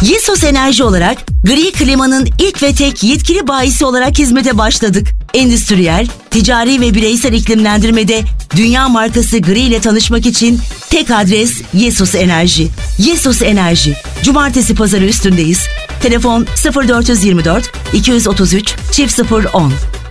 Yesos Enerji olarak gri klimanın ilk ve tek yetkili bayisi olarak hizmete başladık. Endüstriyel, ticari ve bireysel iklimlendirmede dünya markası gri ile tanışmak için tek adres Yesos Enerji. Yesos Enerji. Cumartesi pazarı üstündeyiz. Telefon 0424 233 0010.